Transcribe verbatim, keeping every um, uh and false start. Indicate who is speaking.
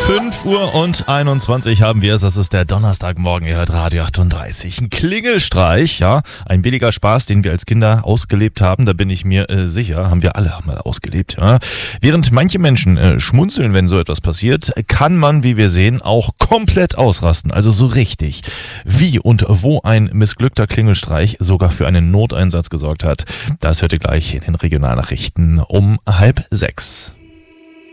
Speaker 1: fünf Uhr und einundzwanzig haben wir es. Das ist der Donnerstagmorgen. Ihr hört Radio achtunddreißig. Ein Klingelstreich, ja. Ein billiger Spaß, den wir als Kinder ausgelebt haben. Da bin ich mir äh, sicher. Haben wir alle mal ausgelebt, ja. Während manche Menschen äh, schmunzeln, wenn so etwas passiert, kann man, wie wir sehen, auch komplett ausrasten. Also so richtig. Wie und wo ein missglückter Klingelstreich sogar für einen Noteinsatz gesorgt hat, das hört ihr gleich in den Regionalnachrichten um halb sechs.